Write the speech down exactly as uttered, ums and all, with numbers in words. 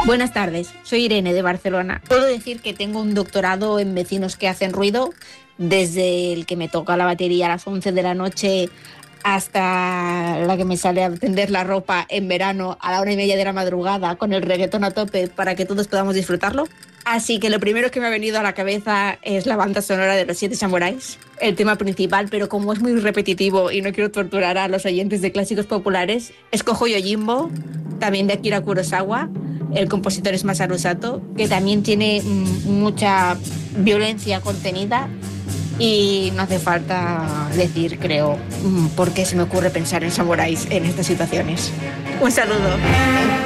Buenas tardes, soy Irene de Barcelona. Puedo decir que tengo un doctorado en vecinos que hacen ruido, desde el que me toca la batería a las once de la noche hasta la que me sale a tender la ropa en verano a la una y media de la madrugada con el reggaetón a tope para que todos podamos disfrutarlo. Así que lo primero que me ha venido a la cabeza es la banda sonora de Los Siete Samuráis, el tema principal, pero como es muy repetitivo y no quiero torturar a los oyentes de clásicos populares, escojo Yojimbo, también de Akira Kurosawa. El compositor es Masaru Sato, que también tiene mm, mucha violencia contenida y no hace falta decir, creo, mm, por qué se me ocurre pensar en samuráis en estas situaciones. Un saludo.